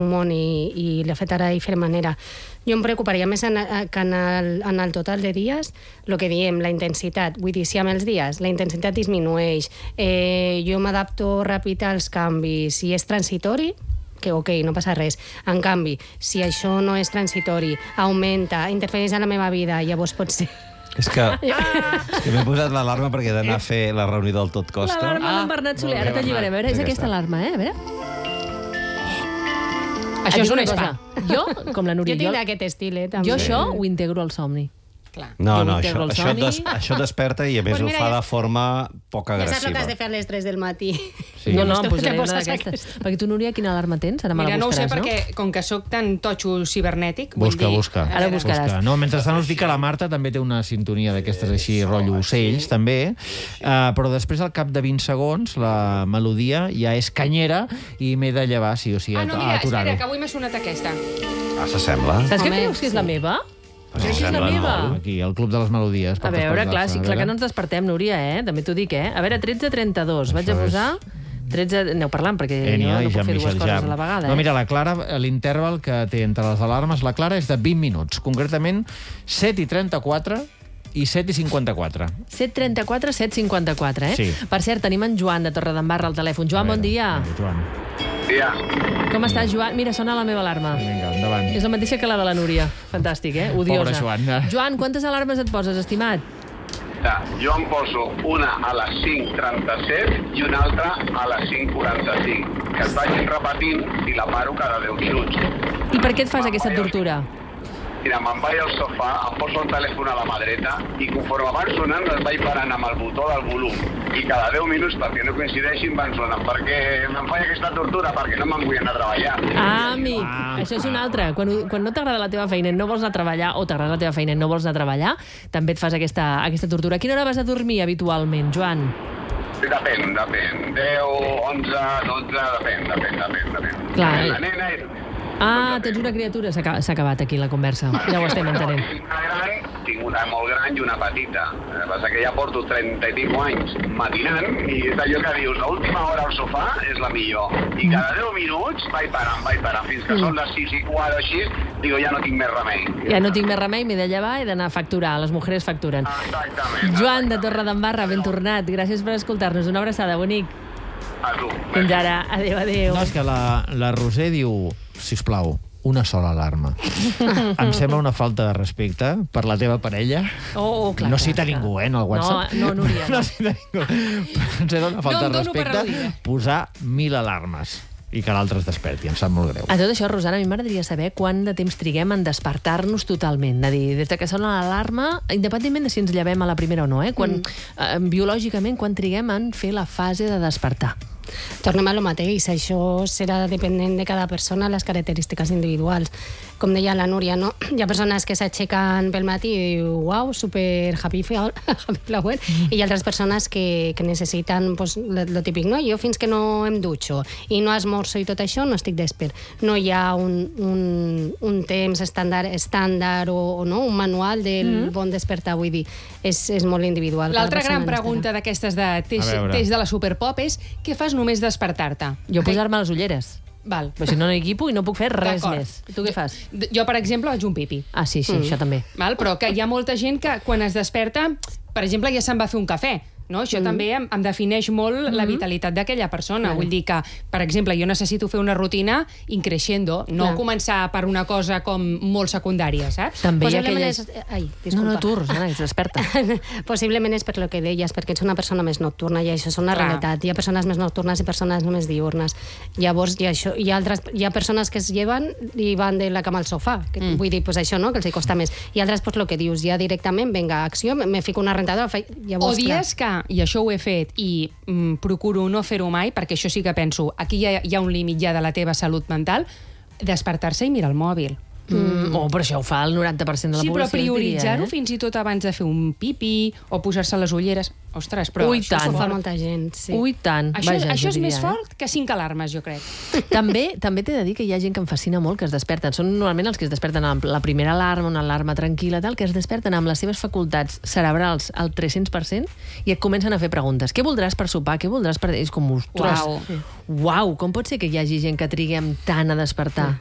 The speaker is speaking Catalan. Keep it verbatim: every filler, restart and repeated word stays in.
món i, i l'efecte ara de diferent manera. Jo em preocuparia més en, que en el, en el total de dies, el que diem, la intensitat. Vull dir, si amb els dies la intensitat disminueix, eh, jo m'adapto ràpid als canvis, si és transitori, que ok, no passa res. En canvi, si això no és transitori, augmenta, interfereix en la meva vida, llavors pot ser... És que, és que m'he posat l'alarma perquè he d'anar a fer la reunió del Tot Costa. L'alarma d'en Bernat Soler, ara t'alliberem. A veure, és aquesta alarma, eh? A veure... Això és un spa. Jo, com la Núria... Jo tinc d'aquest estil, eh, també. Jo això ho integro al somni. Clar. No, no, això, això, des, això desperta i a més Pues ho mira, fa ja- de forma poc Ja agressiva. saps el que has de fer a les tres del matí. Sí. No, no, em Te posaré una poses d'aquestes. aquesta. Perquè tu, Núria, quina alarma tens? Ara me la Mira, no ho sé buscaràs, perquè, com que sóc tan totxo cibernètic... vull Busca, dir- busca. Ara buscaràs. Busca. No, mentrestant us dic que la Marta també té una sintonia d'aquestes així, rotllo ocells, també, uh, però després, al cap de vint segons, la melodia ja és canyera i m'he de llevar, sí o sí, Ah, a, no, a mira, aturar-ho. espera, que avui m'ha sonat aquesta. Ah, s'assembla. Saps què Home, creus que és la meva? Pues Crec que és la semblen meva. molt. Aquí, al Club de les Melodies. A portes veure, per clar, l'alça, sí, a clar que veure. no ens despertem, Núria, eh? També t'ho dic, eh? A veure, tretze trenta-dos. Vaig a Això és- posar... tretze... Aneu parlant, perquè Enya jo no i puc fer dues Jean-Michel coses Jarre. a la vegada. No, eh? mira, la Clara, l'interval que té entre les alarmes, la Clara és de vint minuts, concretament set i trenta-quatre i set i cinquanta-quatre. set trenta-quatre, set cinquanta-quatre, eh? Sí. Per cert, tenim en Joan de Torredembarra al telèfon. Joan, bon dia. Vinga, Joan. Dia. Com estàs, Joan? Mira, sona la meva alarma. Vinga, endavant. És la mateixa que la de la Núria. Fantàstic, eh? Odiosa. Pobre Joan. Joan, quantes alarmes et poses, estimat? Ja, jo em poso una a les cinc trenta-set i una altra a les cinc quaranta-cinc, que es vagin repetint i la paro cada deu minuts. I per què et fas aquesta tortura? Mira, me'n vaig al sofà, em poso el telèfon a la mà dreta i conforme van sonant els vaig parant amb el botó del volum. I cada deu minuts, perquè no coincideixin, van sonant. Perquè me'n faig aquesta tortura, perquè no me'n vull anar a treballar. Ah, amic, això és una altra. Quan, quan no t'agrada la teva feina i no vols anar a treballar, o t'agrada la teva feina i no vols anar a treballar, també et fas aquesta, aquesta tortura. A quina hora vas a dormir habitualment, Joan? Depèn, depèn. deu, onze, dotze, depèn, depèn, depèn, depèn. Clar, Depèn eh. la nena i... Ah, tens una criatura. S'ha aca- s'ha acabat aquí la conversa. Ja ho estem entenent. Tinc una gran, tinc una molt gran i una petita. El que passa que ja porto trenta i pico anys matinant i és allò que dius, l'última hora al sofà és la millor. I cada deu minuts vaig parant, vaig parant, fins que són les sis i quart o així, digo, ja no tinc més remei. Ja no tinc més remei, m'he de llevar i d'anar a facturar. Les mujeres facturen. Exactament. Joan de Torredembarra, ben tornat. Gràcies per escoltar-nos. Una abraçada, bonic. A tu. Fins ara. Adéu, adéu. No, és que la, la Roser diu, sisplau, una sola alarma. Em sembla una falta de respecte per la teva parella. Oh, oh, clar, no clar, cita clar. ningú, eh, en el WhatsApp. No, no, Núria, no. No cita ningú. Em sembla una falta No em de dono per respecte al·ludida. posar mil alarmes i que l'altre es desperti. Em sap molt greu. A tot això, Rosana, a mi m'agradaria saber quant de temps triguem en despertar-nos totalment. És a dir, des que sona l'alarma, independentment de si ens llevem a la primera o no, eh? Quan, eh, biològicament, quan triguem en fer la fase de despertar. Tornem a lo mateix, això serà dependent de cada persona, les característiques individuals. Com deia la Núria, no? Hi ha persones que s'aixequen pel matí i diu, uau, super happy flower, happy flower, i hi ha altres persones que, que necessiten pues, lo, lo típic, no? Jo fins que no em dutxo i no esmorzo i tot això, no estic despert. No hi ha un, un, un temps estàndard, estàndard o, o no? Un manual del mm. bon despertar, vull dir, és, és molt individual. L'altra Cada gran persona pregunta d'aquestes de test, A veure. test de la Superpop és què fas només despertar-te? Jo posar-me les ulleres. Val. Però si no n'equipo i no puc fer res D'acord. més. Tu què fas? Jo, jo, per exemple, vaig un pipi. Ah, sí, sí, mm. això també. Val? Però que hi ha molta gent que quan es desperta, per exemple, ja se'n va a fer un cafè. No? Això mm. també em, em defineix molt mm. la vitalitat d'aquella persona. Vale. Vull dir que, per exemple, jo necessito fer una rutina increixendo, no Clar. començar per una cosa com molt secundària, saps? També hi ha Possiblement aquelles... és... Ai, No, disculpa. no, tu, Rosana, que ets experta. Possiblement és per lo que deies, perquè ets una persona més nocturna i això és una Clar. realitat. Hi ha persones més nocturnes i persones més diurnes. Llavors, hi ha, això, hi ha, altres, hi ha persones que es lleven i van de la cama al sofà. Que, mm. Vull dir, pues això, no?, que els hi costa més. I altres, pues, lo que dius, ja directament, venga, acció, me fico una rentadora, fa... llavors, O dies que, i això ho he fet, i mm, procuro no fer-ho mai, perquè això sí que penso, aquí hi ha, hi ha un límit ja de la teva salut mental, despertar-se i mirar el mòbil. Mm. Oh, però això ho fa el noranta per cent de la Sí, però població. prioritzar-ho diria, eh? fins i tot abans de fer un pipi o posar-se les ulleres, Ostres, però Ui, això, tant. Ho fa molta gent, sí. Ui, tant. això, Vaja, això jo és més diria, eh? fort que cinc alarmes, jo crec. També també t'he de dir que hi ha gent que em fascina molt, que es desperten. Són normalment els que es desperten amb la primera alarma, una alarma tranquil·la, tal, que es desperten amb les seves facultats cerebrals al tres-cents per cent i et comencen a fer preguntes. Què voldràs per sopar? Què voldràs per... És com, ostres, Uau. uau, com pot ser que hi hagi gent que triguem tant a despertar?